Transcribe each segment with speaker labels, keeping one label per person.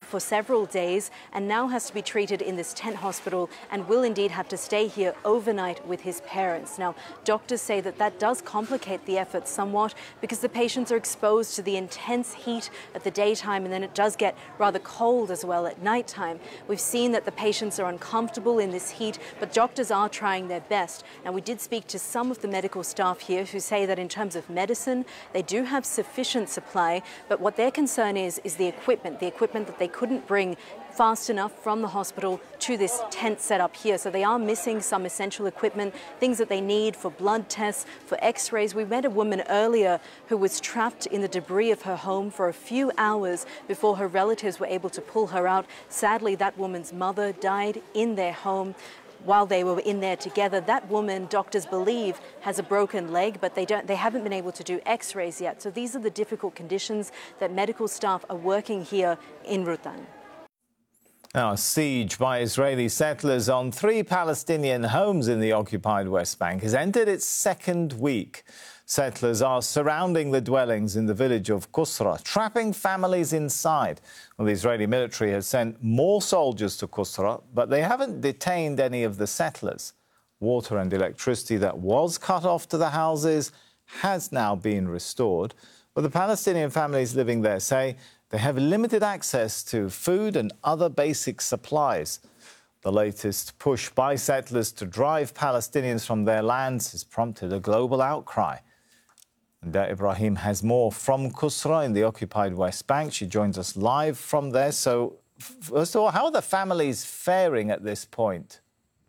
Speaker 1: for several days and now has to be treated in this tent hospital and will indeed have to stay here overnight with his parents. Now, doctors say that that does complicate the effort somewhat because the patients are exposed to the intense heat at the daytime, and then it does get rather cold as well at nighttime. We've seen that the patients are uncomfortable in this heat, but doctors are trying their best. Now, we did speak to some of the medical staff here who say that in terms of medicine, they do have sufficient supply, but what their concern is the equipment that they couldn't bring fast enough from the hospital to this tent set up here. So they are missing some essential equipment, things that they need for blood tests, for x-rays. We met a woman earlier who was trapped in the debris of her home for a few hours before her relatives were able to pull her out. Sadly, that woman's mother died in their home while they were in there together. That woman, doctors believe, has a broken leg, but they haven't been able to do x-rays yet. So these are the difficult conditions that medical staff are working here in Rutan.
Speaker 2: Now, a siege by Israeli settlers on 3 Palestinian homes in the occupied West Bank has entered its second week. Settlers are surrounding the dwellings in the village of Qusra, trapping families inside. Well, the Israeli military has sent more soldiers to Qusra, but they haven't detained any of the settlers. Water and electricity that was cut off to the houses has now been restored. But the Palestinian families living there say they have limited access to food and other basic supplies. The latest push by settlers to drive Palestinians from their lands has prompted a global outcry. And Ibrahim has more from Qusra in the occupied West Bank. She joins us live from there. So, first of all, how are the families faring at this point?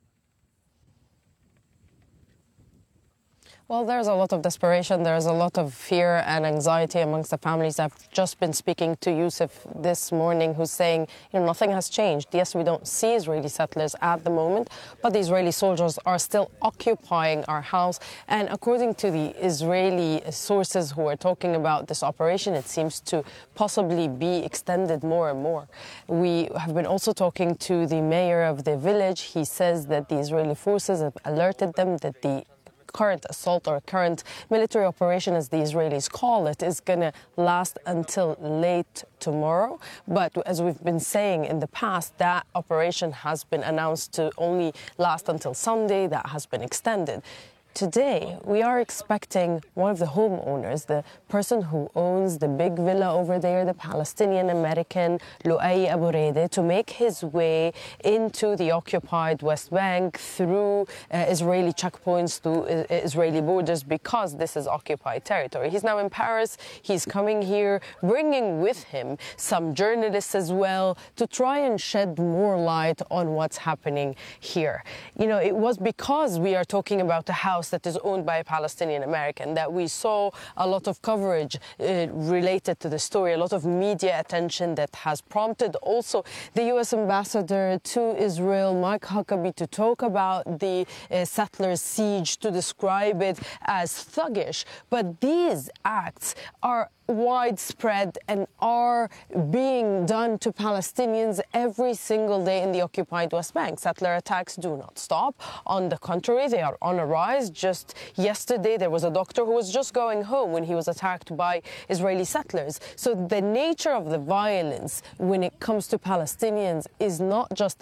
Speaker 3: Well, there's a lot of desperation. There's a lot of fear and anxiety amongst the families. I've just been speaking to Yusuf this morning, who's saying, nothing has changed. Yes, we don't see Israeli settlers at the moment, but the Israeli soldiers are still occupying our house. And according to the Israeli sources who are talking about this operation, it seems to possibly be extended more and more. We have been also talking to the mayor of the village. He says that the Israeli forces have alerted them that the current assault or current military operation, as the Israelis call it, is going to last until late tomorrow. But as we've been saying in the past, that operation has been announced to only last until Sunday. That has been extended. Today, we are expecting one of the homeowners, the person who owns the big villa over there, the Palestinian-American Lu'ay Abu Rede, to make his way into the occupied West Bank through Israeli checkpoints to Israeli borders, because this is occupied territory. He's now in Paris. He's coming here, bringing with him some journalists as well to try and shed more light on what's happening here. It was because we are talking about a house that is owned by a Palestinian American that we saw a lot of coverage related to the story, a lot of media attention that has prompted also the U.S. ambassador to Israel, Mike Huckabee, to talk about the settlers' siege, to describe it as thuggish. But these acts are widespread and are being done to Palestinians every single day in the occupied West Bank. Settler attacks do not stop. On the contrary, they are on a rise. Just yesterday, there was a doctor who was just going home when he was attacked by Israeli settlers. So the nature of the violence when it comes to Palestinians is not just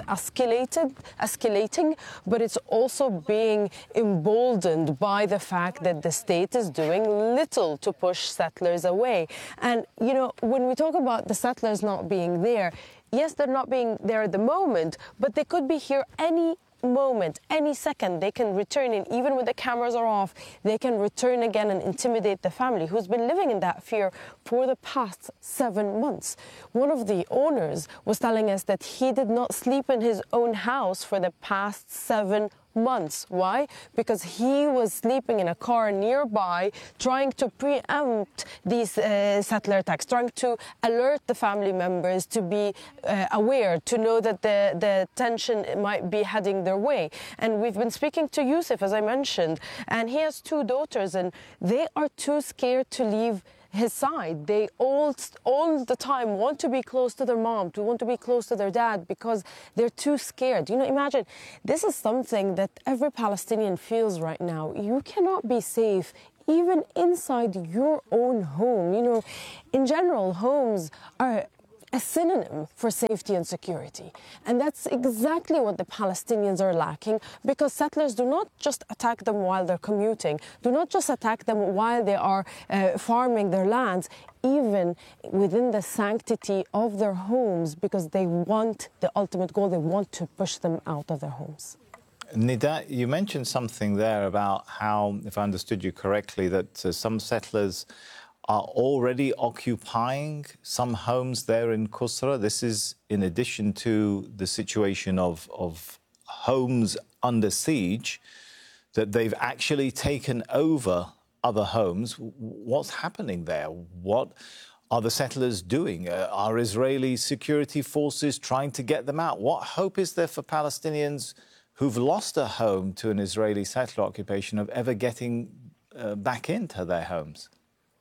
Speaker 3: escalating, but it's also being emboldened by the fact that the state is doing little to push settlers away. And, when we talk about the settlers not being there, yes, they're not being there at the moment, but they could be here any moment, any second. They can return, and even when the cameras are off, they can return again and intimidate the family, who's been living in that fear for the past 7 months. One of the owners was telling us that he did not sleep in his own house for the past 7 months. Why? Because he was sleeping in a car nearby, trying to preempt these settler attacks, trying to alert the family members to be aware, to know that the tension might be heading their way. And we've been speaking to Yusuf, as I mentioned, and he has 2 daughters, and they are too scared to leave his side. They all the time want to be close to their mom, to want to be close to their dad, because they're too scared. Imagine, this is something that every Palestinian feels right now. You cannot be safe even inside your own home. In general, homes are a synonym for safety and security. And that's exactly what the Palestinians are lacking, because settlers do not just attack them while they're commuting, do not just attack them while they are farming their lands, even within the sanctity of their homes, because they want the ultimate goal, they want to push them out of their homes.
Speaker 2: Nida, you mentioned something there about how, if I understood you correctly, that some settlers are already occupying some homes there in Kusra. This is in addition to the situation of homes under siege, that they've actually taken over other homes. What's happening there? What are the settlers doing? Are Israeli security forces trying to get them out? What hope is there for Palestinians who've lost a home to an Israeli settler occupation of ever getting back into their homes?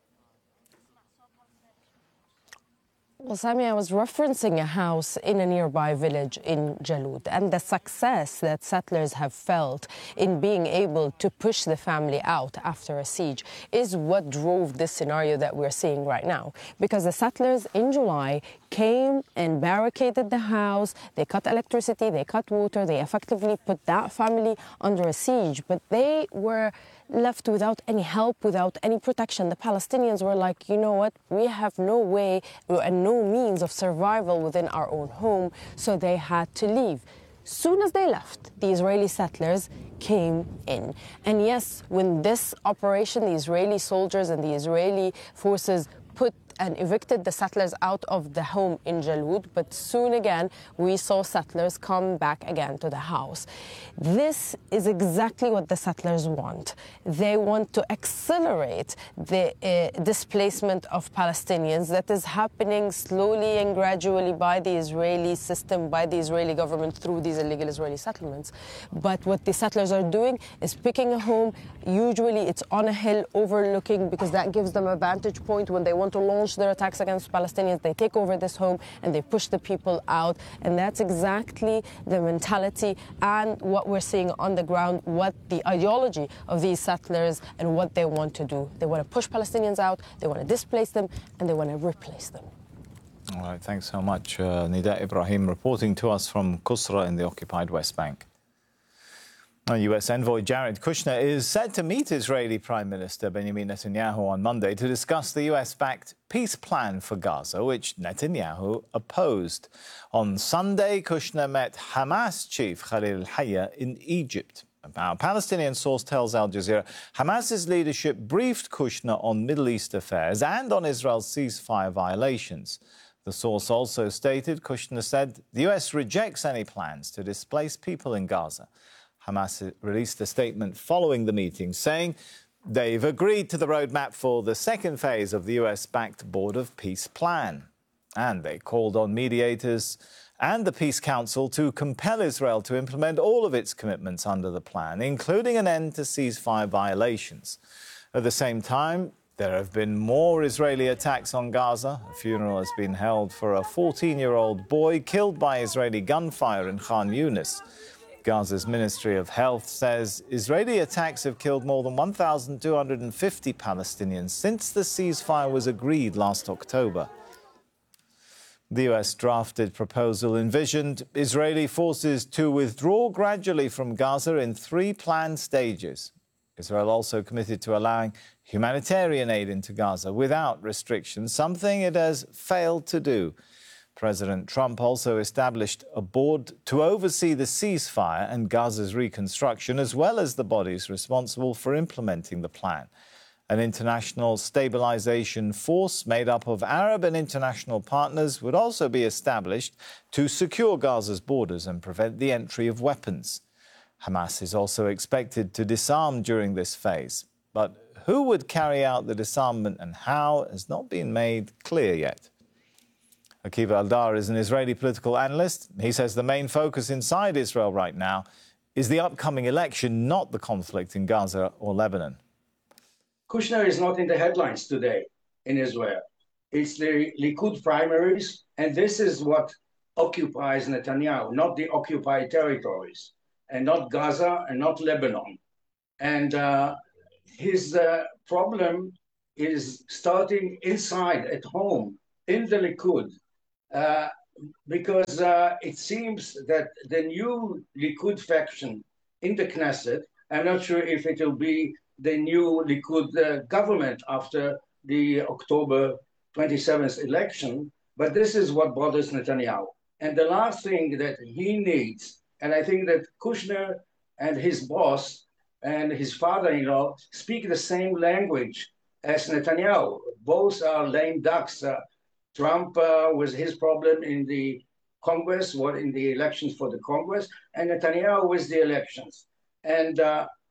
Speaker 3: Well, Sami, I was referencing a house in a nearby village in Jalud, and the success that settlers have felt in being able to push the family out after a siege is what drove this scenario that we're seeing right now. Because the settlers in July came and barricaded the house, they cut electricity, they cut water, they effectively put that family under a siege, but they were left without any help, without any protection. The Palestinians were like, you know what, we have no way and no means of survival within our own home, so they had to leave. Soon as they left, the Israeli settlers came in. And yes, when this operation, the Israeli soldiers and the Israeli forces put and evicted the settlers out of the home in Jalud, but soon again we saw settlers come back again to the house. This is exactly what the settlers want. They want to accelerate the displacement of Palestinians that is happening slowly and gradually by the Israeli system, by the Israeli government through these illegal Israeli settlements. But what the settlers are doing is picking a home. Usually it's on a hill overlooking, because that gives them a vantage point when they want to launch their attacks against Palestinians. They take over this home and they push the people out. And that's exactly the mentality and what we're seeing on the ground, what the ideology of these settlers and what they want to do. They want to push Palestinians out, they want to displace them, and they want to replace them.
Speaker 2: All right, thanks so much. Nida Ibrahim reporting to us from Kusra in the occupied West Bank. US envoy Jared Kushner is set to meet Israeli Prime Minister Benjamin Netanyahu on Monday to discuss the US-backed peace plan for Gaza, which Netanyahu opposed. On Sunday, Kushner met Hamas chief Khalil al-Hayya in Egypt. A Palestinian source tells Al Jazeera Hamas's leadership briefed Kushner on Middle East affairs and on Israel's ceasefire violations. The source also stated Kushner said the US rejects any plans to displace people in Gaza. Hamas released a statement following the meeting saying they've agreed to the roadmap for the second phase of the US-backed Board of Peace plan. And they called on mediators and the Peace Council to compel Israel to implement all of its commitments under the plan, including an end to ceasefire violations. At the same time, there have been more Israeli attacks on Gaza. A funeral has been held for a 14-year-old boy killed by Israeli gunfire in Khan Yunis. Gaza's Ministry of Health says Israeli attacks have killed more than 1,250 Palestinians since the ceasefire was agreed last October. The US drafted proposal envisioned Israeli forces to withdraw gradually from Gaza in 3 planned stages. Israel also committed to allowing humanitarian aid into Gaza without restrictions, something it has failed to do. President Trump also established a board to oversee the ceasefire and Gaza's reconstruction, as well as the bodies responsible for implementing the plan. An international stabilization force made up of Arab and international partners would also be established to secure Gaza's borders and prevent the entry of weapons. Hamas is also expected to disarm during this phase. But who would carry out the disarmament and how has not been made clear yet. Akiva Eldar is an Israeli political analyst. He says the main focus inside Israel right now is the upcoming election, not the conflict in Gaza or Lebanon.
Speaker 4: Kushner is not in the headlines today in Israel. It's the Likud primaries, and this is what occupies Netanyahu, not the occupied territories, and not Gaza, and not Lebanon. And his problem is starting inside, at home, in the Likud. because it seems that the new Likud faction in the Knesset, I'm not sure if it will be the new Likud government after the October 27th election, but this is what bothers Netanyahu. And the last thing that he needs, and I think that Kushner and his boss and his father-in-law speak the same language as Netanyahu. Both are lame ducks. Trump was his problem in the Congress, in the elections for the Congress, and Netanyahu with the elections. And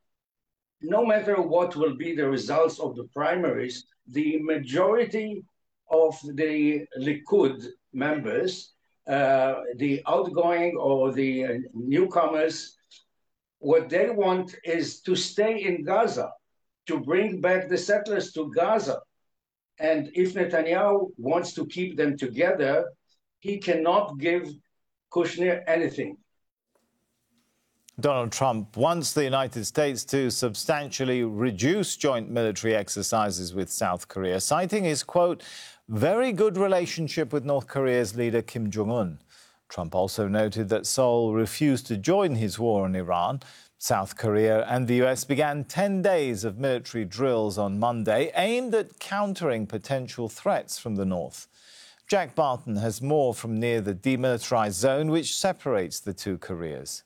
Speaker 4: no matter what will be the results of the primaries, the majority of the Likud members, the outgoing or the newcomers, what they want is to stay in Gaza, to bring back the settlers to Gaza. And if Netanyahu wants to keep them together, he cannot give Kushner anything.
Speaker 2: Donald Trump wants the United States to substantially reduce joint military exercises with South Korea, citing his, quote, very good relationship with North Korea's leader Kim Jong-un. Trump also noted that Seoul refused to join his war on Iran. South Korea and the US began 10 days of military drills on Monday aimed at countering potential threats from the north. Jack Barton has more from near the demilitarized zone which separates the two Koreas.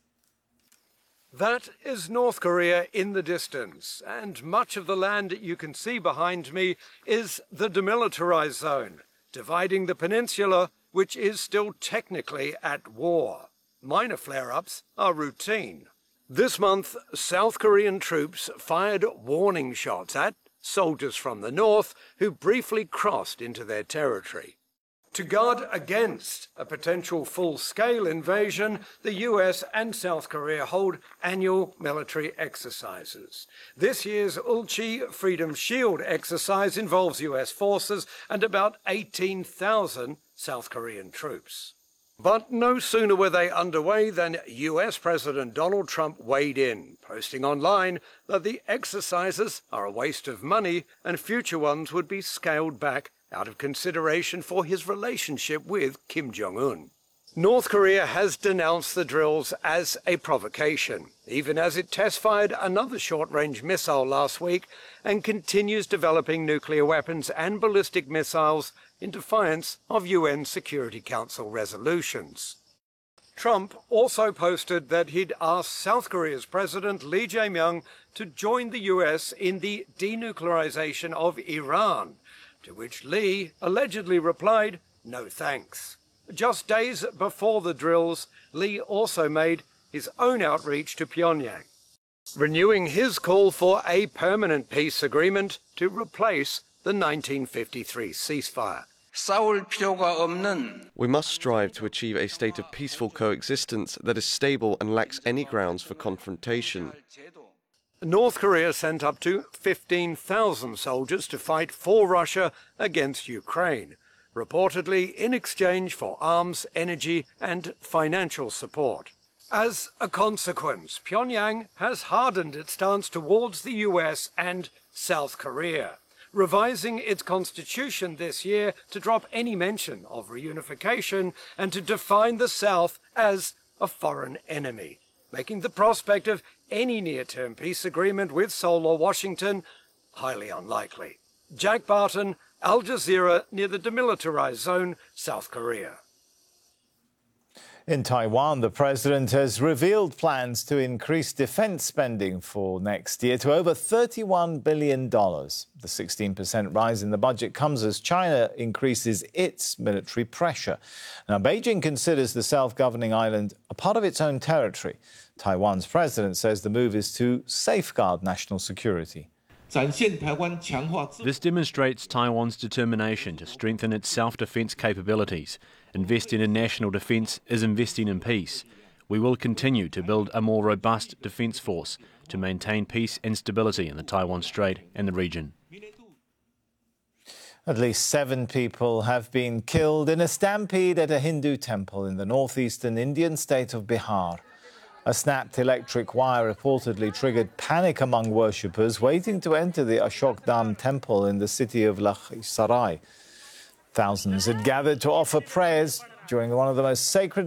Speaker 5: That is North Korea in the distance, and much of the land you can see behind me is the demilitarized zone, dividing the peninsula, which is still technically at war. Minor flare-ups are routine. This month, South Korean troops fired warning shots at soldiers from the north who briefly crossed into their territory. To guard against a potential full-scale invasion, the US and South Korea hold annual military exercises. This year's Ulchi Freedom Shield exercise involves US forces and about 18,000 South Korean troops. But no sooner were they underway than US President Donald Trump weighed in, posting online that the exercises are a waste of money and future ones would be scaled back out of consideration for his relationship with Kim Jong-un. North Korea has denounced the drills as a provocation, even as it test-fired another short-range missile last week and continues developing nuclear weapons and ballistic missiles in defiance of UN Security Council resolutions. Trump also posted that he'd asked South Korea's President Lee Jae-myung to join the US in the denuclearization of Iran, to which Lee allegedly replied, no thanks. Just days before the drills, Lee also made his own outreach to Pyongyang, renewing his call for a permanent peace agreement to replace the 1953 ceasefire.
Speaker 6: We must strive to achieve a state of peaceful coexistence that is stable and lacks any grounds for confrontation.
Speaker 5: North Korea sent up to 15,000 soldiers to fight for Russia against Ukraine, reportedly in exchange for arms, energy and financial support. As a consequence, Pyongyang has hardened its stance towards the US and South Korea, revising its constitution this year to drop any mention of reunification and to define the South as a foreign enemy, making the prospect of any near-term peace agreement with Seoul or Washington highly unlikely. Jack Barton, Al Jazeera, near the demilitarized zone, South Korea.
Speaker 2: In Taiwan, the president has revealed plans to increase defense spending for next year to over $31 billion. The 16% rise in the budget comes as China increases its military pressure. Now, Beijing considers the self-governing island a part of its own territory. Taiwan's president says the move is to safeguard national security.
Speaker 7: This demonstrates Taiwan's determination to strengthen its self-defense capabilities. Investing in national defense is investing in peace. We will continue to build a more robust defense force to maintain peace and stability in the Taiwan Strait and the region.
Speaker 2: At least 7 people have been killed in a stampede at a Hindu temple in the northeastern Indian state of Bihar. A snapped electric wire reportedly triggered panic among worshippers waiting to enter the Ashokdam temple in the city of Lakhisarai. Thousands had gathered to offer prayers during one of the most sacred